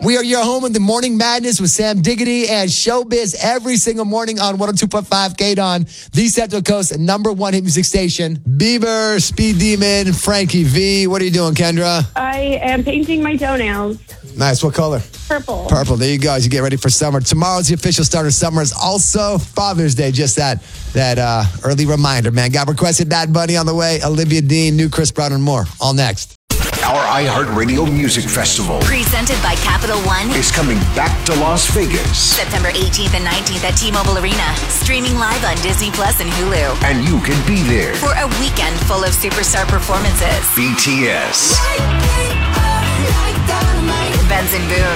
We are your home of the Morning Madness with Sam Diggity and Showbiz every single morning on 102.5 KDON, the Central Coast #1 hit music station. Bieber, Speed Demon, Frankie V. What are you doing, Kendra? I am painting my toenails. Nice. What color? Purple. Purple. There you go. As you get ready for summer. Tomorrow's the official start of summer. It's also Father's Day. Just that early reminder, man. Got requested Bad Bunny on the way. Olivia Dean, new Chris Brown, and more. All next. Our iHeartRadio Music Festival presented by Capital One is coming back to Las Vegas. September 18th and 19th at T-Mobile Arena. Streaming live on Disney Plus and Hulu. And you can be there for a weekend full of superstar performances. BTS, Benson Boone,